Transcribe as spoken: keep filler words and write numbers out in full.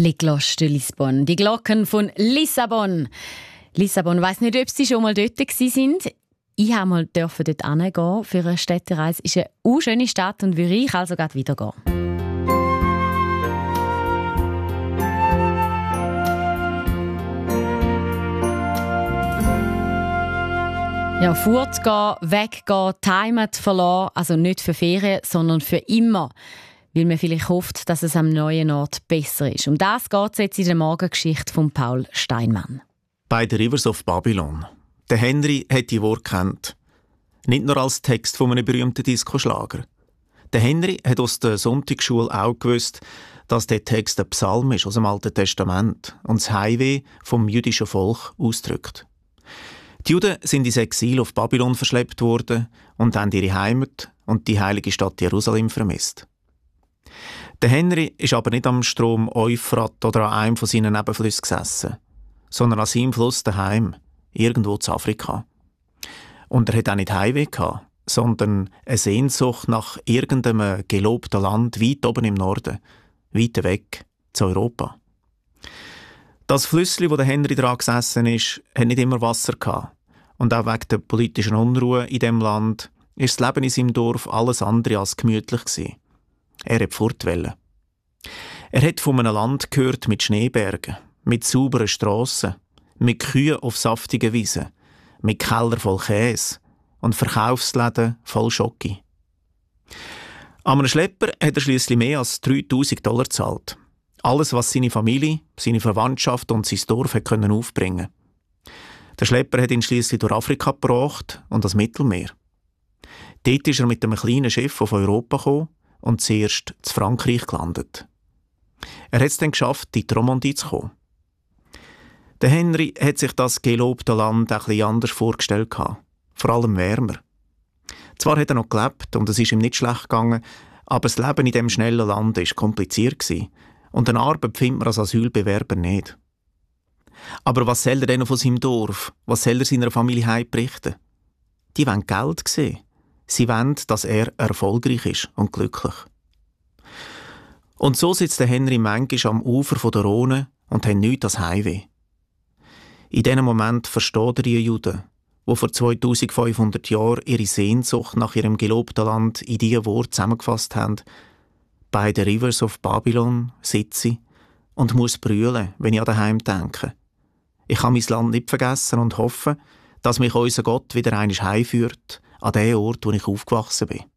Les Cloches de Lisbonne, die Glocken von Lissabon. Lissabon, ich weiss nicht, ob Sie schon mal dort waren. Ich durfte mal dort hingehen für eine Städtereise. Es ist eine schöne Stadt und würde ich also gerade wieder gehen. Ja, fortgehen, weggehen, die Heimat verlassen, also nicht für Ferien, sondern für immer. Weil man vielleicht hofft, dass es am neuen Ort besser ist. Um das geht es jetzt in der Morgengeschichte von Paul Steinmann. By the Rivers of Babylon. Der Henry hat die Worte gekannt. Nicht nur als Text von einem berühmten Disco-Schlager. Der Henry hat aus der Sonntagsschule auch gewusst, dass der Text ein Psalm ist aus dem Alten Testament und das Heimweh vom jüdischen Volk ausdrückt. Die Juden sind ins Exil auf Babylon verschleppt worden und haben ihre Heimat und die heilige Stadt Jerusalem vermisst. Der Henry ist aber nicht am Strom Euphrat oder an einem von seinen Nebenflüssen gesessen, sondern an seinem Fluss daheim, irgendwo in Afrika. Und er hat auch nicht Heimweh gehabt, sondern eine Sehnsucht nach irgendeinem gelobten Land weit oben im Norden, weit weg, zu Europa. Das Flüssli, wo der Henry dran gesessen ist, hat nicht immer Wasser gehabt. Und auch wegen der politischen Unruhe in dem Land ist das Leben in seinem Dorf alles andere als gemütlich gewesen. Er hat fortwollen. Er hat von einem Land gehört mit Schneebergen, mit sauberen Strassen, mit Kühen auf saftigen Wiesen, mit Keller voll Käse und Verkaufsläden voll Schoki. An einem Schlepper hat er schliesslich mehr als dreitausend Dollar gezahlt. Alles, was seine Familie, seine Verwandtschaft und sein Dorf hat können aufbringen. Der Schlepper hat ihn schliesslich durch Afrika gebracht und das Mittelmeer. Dort ist er mit einem kleinen Schiff auf Europa gekommen und zuerst zu Frankreich gelandet. Er hat es dann geschafft, in die Romandie zu kommen. Der Henry hat sich das gelobte Land etwas anders vorgestellt, vor allem wärmer. Zwar hat er noch gelebt und es ist ihm nicht schlecht gegangen, aber das Leben in diesem schnellen Land war kompliziert und eine Arbeit findet man als Asylbewerber nicht. Aber was soll er denn von seinem Dorf, was soll er seiner Familie heim berichten? Die wollen Geld sehen. Sie wollen, dass er erfolgreich ist und glücklich. Und so sitzt der Henry manchmal am Ufer der Rhone und hat nichts als Heimweh. In diesem Moment versteht er die Juden, die vor zweitausendfünfhundert Jahren ihre Sehnsucht nach ihrem gelobten Land in diese Worte zusammengefasst haben. By the Rivers of Babylon sitze ich und muss brüllen, wenn ich an daheim denke. Ich kann mein Land nicht vergessen und hoffe, dass mich unser Gott wieder einmal heimführt, an den Ort, wo ich aufgewachsen bin.